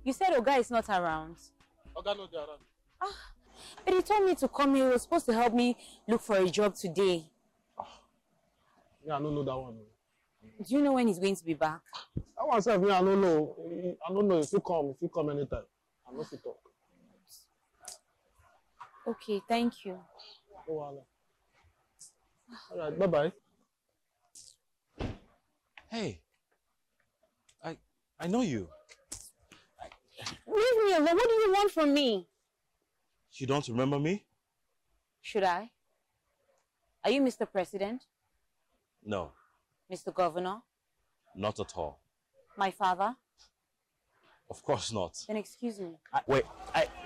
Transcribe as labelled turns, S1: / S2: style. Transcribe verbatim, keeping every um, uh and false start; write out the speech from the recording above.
S1: You said Oga is not around.
S2: Oga not around.
S1: Ah, but he told me to come here. He was supposed to help me look for a job today.
S2: Ah. Yeah, I don't know that one.
S1: Do you know when he's going to be back?
S2: That one said, me, I don't know. I don't know if you come, if you come anytime. I know if you talk.
S1: Okay, thank you.
S2: No worries. All right, bye-bye.
S3: Hey, I I know you.
S1: I... Leave me alone. What do you want from me?
S3: You don't remember me?
S1: Should I? Are you Mister President?
S3: No.
S1: Mister Governor?
S3: Not at all.
S1: My father?
S3: Of course not.
S1: Then excuse me.
S3: I, wait, I...